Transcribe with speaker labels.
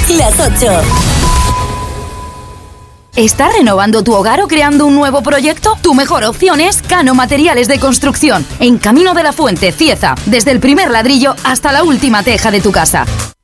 Speaker 1: las 8.
Speaker 2: ¿Estás renovando tu hogar o creando un nuevo proyecto? Tu mejor opción es Cano Materiales de Construcción, en Camino de la Fuente, Cieza, desde el primer ladrillo hasta la última teja de tu casa.